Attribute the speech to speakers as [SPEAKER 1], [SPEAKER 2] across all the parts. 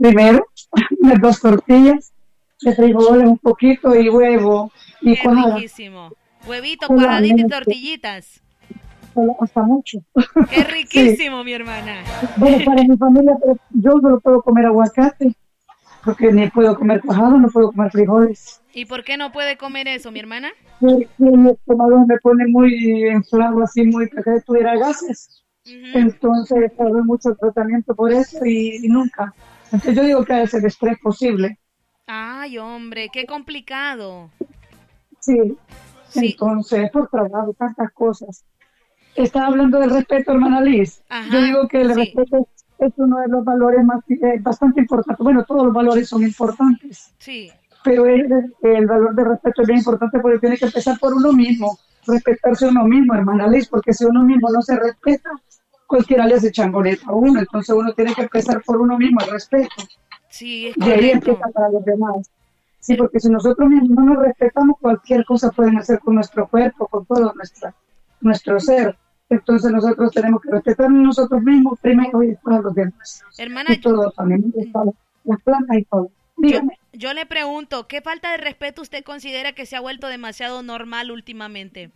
[SPEAKER 1] Primero, unas 2 tortillas de frijoles, un poquito y huevo y
[SPEAKER 2] Qué
[SPEAKER 1] cuajada.
[SPEAKER 2] riquísimo. Huevito, cuajadita y
[SPEAKER 1] Solamente,
[SPEAKER 2] tortillitas.
[SPEAKER 1] hasta mucho.
[SPEAKER 2] Qué
[SPEAKER 1] Sí,
[SPEAKER 2] riquísimo, mi hermana.
[SPEAKER 1] bueno, para mi familia, pero yo solo puedo comer aguacate, porque ni puedo comer cuajada, no puedo comer frijoles.
[SPEAKER 2] ¿Y por qué no puede comer eso, mi hermana?
[SPEAKER 1] Porque mi estómago me pone muy inflado, así muy que tuviera gases.
[SPEAKER 2] Ujú.
[SPEAKER 1] Entonces, tuve mucho tratamiento por eso y nunca. Entonces, yo digo que es el estrés posible.
[SPEAKER 2] Ay, hombre, qué complicado.
[SPEAKER 1] Sí,
[SPEAKER 2] Sí,
[SPEAKER 1] entonces, por trabajo, tantas cosas. Estaba hablando del respeto, hermana Liz. Yo
[SPEAKER 2] ajá,
[SPEAKER 1] digo que el
[SPEAKER 2] sí,
[SPEAKER 1] respeto es uno de los valores más bastante importantes. Bueno, todos los valores son importantes,
[SPEAKER 2] sí.
[SPEAKER 1] pero el valor de respeto es bien importante porque tiene que empezar por uno mismo, respetarse uno mismo, hermana Liz, porque si uno mismo no se respeta, cualquiera le hace changoleta a uno. Entonces uno tiene que empezar por uno mismo, el respeto.
[SPEAKER 2] Sí, es
[SPEAKER 1] De ahí
[SPEAKER 2] correcto.
[SPEAKER 1] empieza para los demás. Sí,
[SPEAKER 2] Er-
[SPEAKER 1] porque si nosotros mismos no nos respetamos, cualquier cosa pueden hacer con nuestro cuerpo, con todo nuestro ser. Entonces nosotros tenemos que respetarnos nosotros mismos primero y después a los demás.
[SPEAKER 2] Hermana,
[SPEAKER 1] Y todo también, las plantas y todo.
[SPEAKER 2] yo,
[SPEAKER 1] Dígame.
[SPEAKER 2] yo le pregunto, ¿qué falta de respeto usted considera que se ha vuelto demasiado normal últimamente?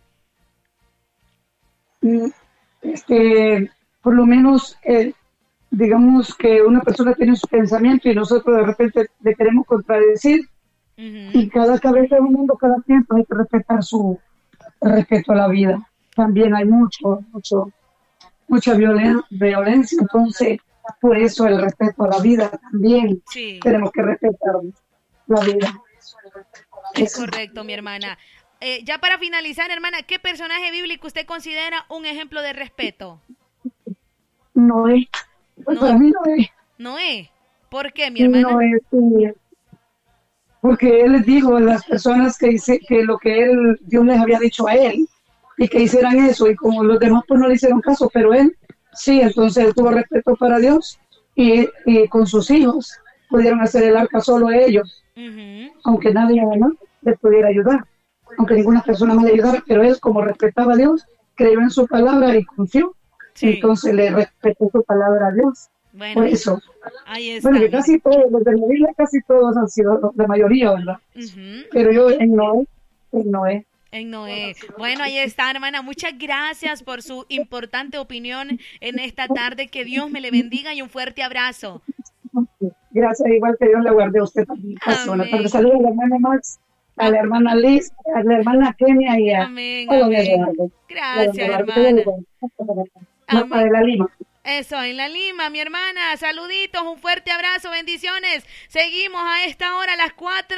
[SPEAKER 1] mm, por lo menos, digamos que una persona tiene su pensamiento y nosotros de repente le queremos contradecir
[SPEAKER 2] Ujú.
[SPEAKER 1] y cada cabeza es un mundo, cada tiempo hay que respetar su respeto a la vida. También hay mucha violencia, entonces por eso el respeto a la vida también
[SPEAKER 2] Sí,
[SPEAKER 1] tenemos que respetar la vida.
[SPEAKER 2] es
[SPEAKER 1] Eso
[SPEAKER 2] correcto, mi hermana. Ya para finalizar, hermana, ¿qué personaje bíblico usted considera un ejemplo de respeto?
[SPEAKER 1] no es, pues
[SPEAKER 2] No,
[SPEAKER 1] para mí no es,
[SPEAKER 2] Noé. ¿Por qué, mi hermana?
[SPEAKER 1] no es, porque él les dijo a las personas que dice que lo que Dios les había dicho a él y que hicieran eso y como los demás pues no le hicieron caso, pero él sí, entonces él tuvo respeto para Dios y con sus hijos pudieron hacer el arca solo ellos,
[SPEAKER 2] Ujú.
[SPEAKER 1] aunque nadie además les pudiera ayudar, aunque ninguna persona más le ayudara, pero él como respetaba a Dios, creyó en su palabra y confió,
[SPEAKER 2] Sí,
[SPEAKER 1] entonces le respetó su palabra a Dios,
[SPEAKER 2] bueno,
[SPEAKER 1] por eso.
[SPEAKER 2] ahí
[SPEAKER 1] Bueno,
[SPEAKER 2] está,
[SPEAKER 1] que
[SPEAKER 2] mire.
[SPEAKER 1] casi todos, desde la Biblia casi todos han sido, la mayoría, ¿verdad?
[SPEAKER 2] Ujú.
[SPEAKER 1] Pero yo en Noé.
[SPEAKER 2] En Noé. Bueno, ahí está, hermana. Muchas gracias por su importante opinión en esta tarde. Que Dios me le bendiga y un fuerte abrazo.
[SPEAKER 1] Gracias, igual que Dios le guarde a usted también. Pase buena tarde.
[SPEAKER 2] Amén.
[SPEAKER 1] Saludos a la hermana Max, a
[SPEAKER 2] A-
[SPEAKER 1] la hermana Liz, a la hermana Kenia
[SPEAKER 2] amén,
[SPEAKER 1] a don
[SPEAKER 2] amén.
[SPEAKER 1] Eduardo. A don
[SPEAKER 2] Gracias,
[SPEAKER 1] Eduardo, que Dios le
[SPEAKER 2] hermana.
[SPEAKER 1] bendiga. Mapa
[SPEAKER 2] Amén.
[SPEAKER 1] de la Lima.
[SPEAKER 2] Eso, en la Lima, mi hermana. Saluditos, un fuerte abrazo, bendiciones. Seguimos a esta hora, a las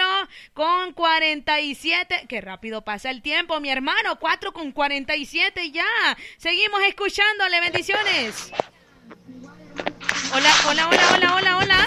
[SPEAKER 2] 4:47. Qué rápido pasa el tiempo, mi hermano. 4:47 ya. Seguimos escuchándole, bendiciones. Hola, hola, hola, hola, hola, hola.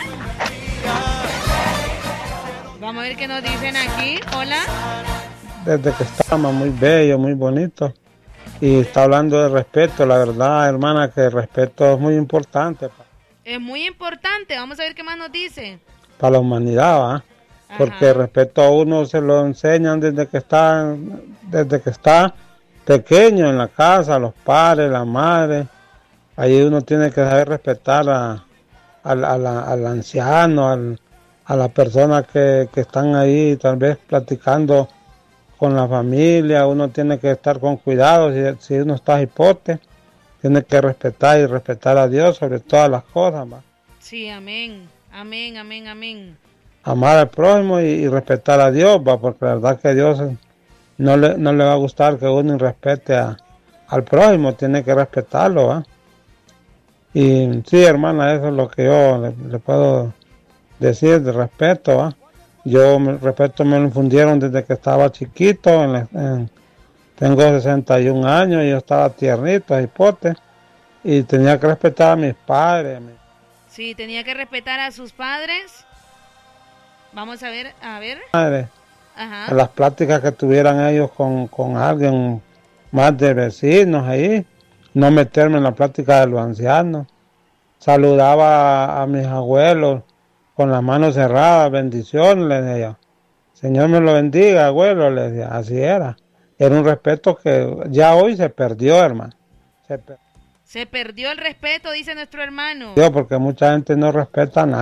[SPEAKER 2] Vamos a ver qué nos dicen aquí. Hola.
[SPEAKER 3] Desde que estaba muy bello, muy bonito. Y está hablando de respeto, la verdad, hermana, que el respeto es muy importante
[SPEAKER 2] Es muy importante. Vamos a ver qué más nos dice.
[SPEAKER 3] para la humanidad, ¿va? Porque el
[SPEAKER 2] Ajá.
[SPEAKER 3] respeto a uno se lo enseñan desde que está pequeño en la casa, los padres, la madre. Ahí uno tiene que saber respetar al anciano, a las personas que están ahí tal vez platicando con la familia. Uno tiene que estar con cuidado. Si uno está hipote, tiene que respetar y respetar a Dios sobre todas las cosas, ¿va?
[SPEAKER 2] Sí, amén. Amén, amén, amén.
[SPEAKER 3] Amar al prójimo y respetar a Dios, ¿va? Porque la verdad que a Dios no le va a gustar que uno irrespete al prójimo, tiene que respetarlo, ¿va? Y sí, hermana, eso es lo que yo le puedo decir de respeto, ¿va? Respeto me lo infundieron desde que estaba chiquito, tengo 61 años y yo estaba tiernito, hipote, y tenía que respetar a mis padres,
[SPEAKER 2] Sí, tenía que respetar a sus padres. Vamos a ver, a ver.
[SPEAKER 3] madre,
[SPEAKER 2] Ajá.
[SPEAKER 3] en las pláticas que tuvieran ellos con alguien más de vecinos ahí, no meterme en la plática de los ancianos. Saludaba a mis abuelos con las manos cerradas, bendiciones, les decía. Señor me lo bendiga, abuelo, les decía. Así era. Era un respeto que ya hoy se perdió, hermano. Se
[SPEAKER 2] Se perdió el respeto, dice nuestro hermano.
[SPEAKER 3] perdió porque mucha gente no respeta nada.